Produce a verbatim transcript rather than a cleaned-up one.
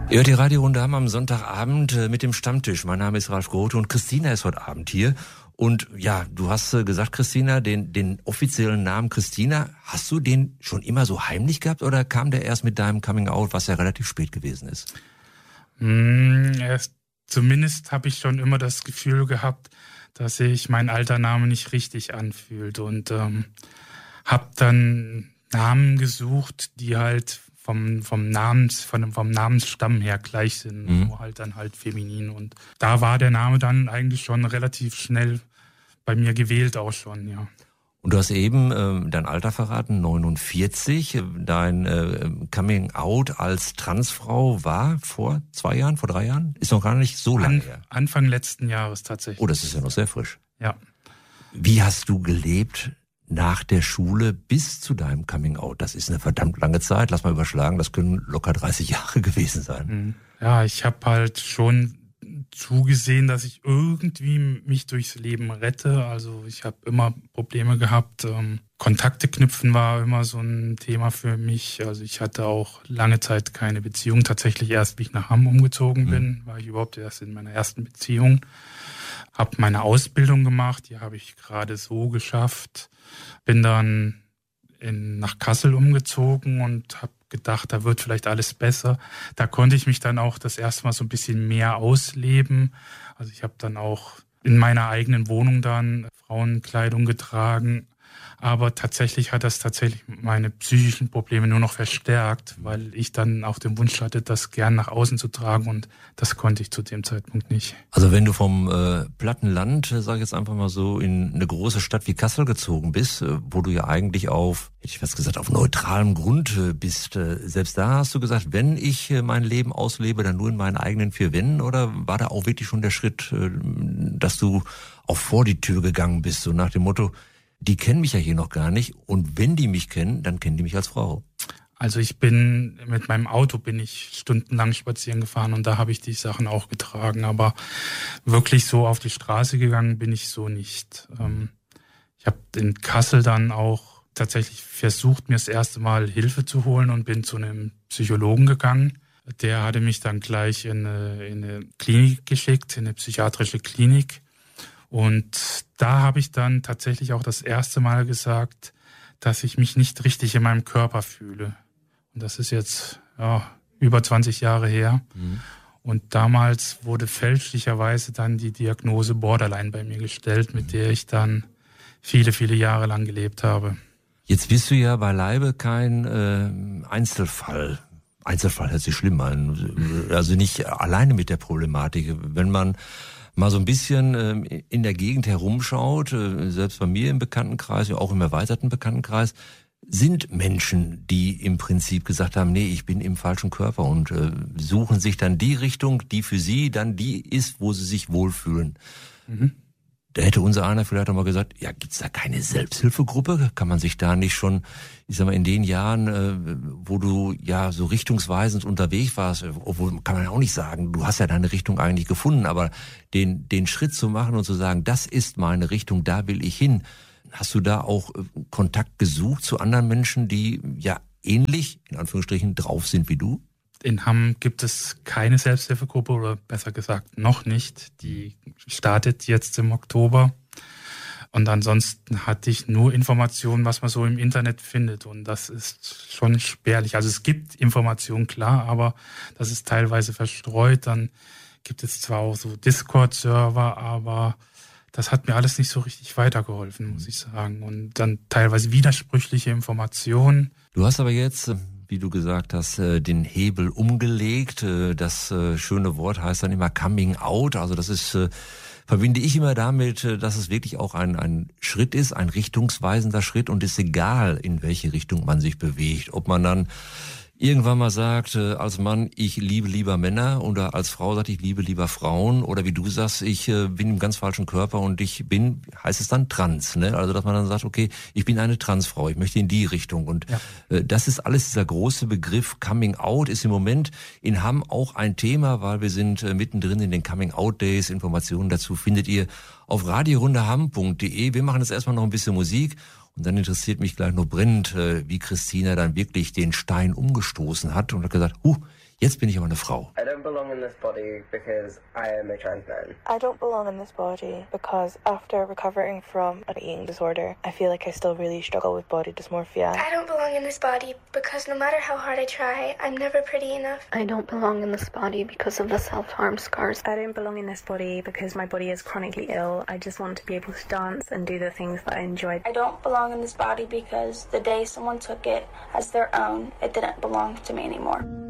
Ihr hört die Radiorunde Hamm am Sonntagabend mit dem Stammtisch. Mein Name ist Ralf Grote und Christina ist heute Abend hier. Und ja, du hast gesagt, Christina, den, den offiziellen Namen Christina, hast du den schon immer so heimlich gehabt oder kam der erst mit deinem Coming Out, was ja relativ spät gewesen ist? Mm, erst, zumindest habe ich schon immer das Gefühl gehabt, dass sich mein alter Name nicht richtig anfühlt und ähm, habe dann Namen gesucht, die halt vom vom Namens von vom Namensstamm her gleich sind, mhm. nur halt dann halt feminin, und da war der Name dann eigentlich schon relativ schnell bei mir gewählt auch schon, ja. Und du hast eben äh, dein Alter verraten, neunundvierzig. Dein äh, Coming Out als Transfrau war vor zwei Jahren, vor drei Jahren? Ist noch gar nicht so lange An, her. Anfang letzten Jahres tatsächlich. Oh, das ist ja noch sehr frisch. Ja. Wie hast du gelebt nach der Schule bis zu deinem Coming Out? Das ist eine verdammt lange Zeit. Lass mal überschlagen, das können locker dreißig Jahre gewesen sein. Ja, ich habe halt schon zugesehen, dass ich irgendwie mich durchs Leben rette. Also ich habe immer Probleme gehabt. Ähm, Kontakte knüpfen war immer so ein Thema für mich. Also ich hatte auch lange Zeit keine Beziehung. Tatsächlich erst, wie ich nach Hamm umgezogen bin, mhm. war ich überhaupt erst in meiner ersten Beziehung. Habe meine Ausbildung gemacht, die habe ich gerade so geschafft. Bin dann in, nach Kassel umgezogen und habe gedacht, da wird vielleicht alles besser. Da konnte ich mich dann auch das erste Mal so ein bisschen mehr ausleben. Also ich habe dann auch in meiner eigenen Wohnung dann Frauenkleidung getragen. Aber tatsächlich hat das tatsächlich meine psychischen Probleme nur noch verstärkt, weil ich dann auch den Wunsch hatte, das gern nach außen zu tragen, und das konnte ich zu dem Zeitpunkt nicht. Also wenn du vom äh, platten Land, sag ich jetzt einfach mal so, in eine große Stadt wie Kassel gezogen bist, äh, wo du ja eigentlich auf, hätte ich fast gesagt, auf neutralem Grund äh, bist, äh, selbst da hast du gesagt, wenn ich äh, mein Leben auslebe, dann nur in meinen eigenen vier Wänden, oder war da auch wirklich schon der Schritt, äh, dass du auch vor die Tür gegangen bist, so nach dem Motto, die kennen mich ja hier noch gar nicht, und wenn die mich kennen, dann kennen die mich als Frau. Also ich bin, mit meinem Auto bin ich stundenlang spazieren gefahren und da habe ich die Sachen auch getragen, aber wirklich so auf die Straße gegangen bin ich so nicht. Ich habe in Kassel dann auch tatsächlich versucht, mir das erste Mal Hilfe zu holen und bin zu einem Psychologen gegangen. Der hatte mich dann gleich in eine, in eine Klinik geschickt, in eine psychiatrische Klinik. Und da habe ich dann tatsächlich auch das erste Mal gesagt, dass ich mich nicht richtig in meinem Körper fühle. Und das ist jetzt ja, über zwanzig Jahre her. Mhm. Und damals wurde fälschlicherweise dann die Diagnose Borderline bei mir gestellt, mit der ich dann viele, viele Jahre lang gelebt habe. Jetzt bist du ja beileibe kein äh, Einzelfall. Einzelfall hört sich schlimm an. Also nicht alleine mit der Problematik. Wenn man mal so ein bisschen äh, in der Gegend herumschaut, äh, selbst bei mir im Bekanntenkreis, ja auch im erweiterten Bekanntenkreis, sind Menschen, die im Prinzip gesagt haben, nee, ich bin im falschen Körper, und äh, suchen sich dann die Richtung, die für sie dann die ist, wo sie sich wohlfühlen. Mhm. Da hätte unser einer vielleicht auch mal gesagt, ja, gibt's da keine Selbsthilfegruppe? Kann man sich da nicht schon, ich sag mal, in den Jahren, äh, wo du ja so richtungsweisend unterwegs warst, obwohl kann man ja auch nicht sagen, du hast ja deine Richtung eigentlich gefunden, aber den den Schritt zu machen und zu sagen, das ist meine Richtung, da will ich hin. Hast du da auch äh, Kontakt gesucht zu anderen Menschen, die ja ähnlich, in Anführungsstrichen, drauf sind wie du? In Hamm gibt es keine Selbsthilfegruppe, oder besser gesagt noch nicht. Die startet jetzt im Oktober. Und ansonsten hatte ich nur Informationen, was man so im Internet findet. Und das ist schon spärlich. Also es gibt Informationen, klar, aber das ist teilweise verstreut. Dann gibt es zwar auch so Discord-Server, aber das hat mir alles nicht so richtig weitergeholfen, muss ich sagen. Und dann teilweise widersprüchliche Informationen. Du hast aber jetzt, wie du gesagt hast, den Hebel umgelegt. Das schöne Wort heißt dann immer Coming Out. Also das ist, verbinde ich immer damit, dass es wirklich auch ein, ein Schritt ist, ein richtungsweisender Schritt, und es ist egal, in welche Richtung man sich bewegt. Ob man dann irgendwann mal sagt, äh, als Mann, ich liebe lieber Männer, oder als Frau sagt, ich liebe lieber Frauen, oder wie du sagst, ich äh, bin im ganz falschen Körper und ich bin, heißt es dann trans, ne? Also dass man dann sagt, okay, ich bin eine Transfrau, ich möchte in die Richtung, und ja. äh, das ist alles, dieser große Begriff Coming Out ist im Moment in Hamm auch ein Thema, weil wir sind äh, mittendrin in den Coming Out Days. Informationen dazu findet ihr auf radiorundehamm punkt de. Wir machen jetzt erstmal noch ein bisschen Musik. Und dann interessiert mich gleich nur brennend, wie Christina dann wirklich den Stein umgestoßen hat und hat gesagt, huh, jetzt bin ich aber eine Frau. I don't belong in this body because I am a trans man. I don't belong in this body because after recovering from an eating disorder, I feel like I still really struggle with body dysmorphia. I don't belong in this body because no matter how hard I try, I'm never pretty enough. I don't belong in this body because of the self-harm scars. I don't belong in this body because my body is chronically ill. I just want to be able to dance and do the things that I enjoy. I don't belong in this body because the day someone took it as their own, it didn't belong to me anymore.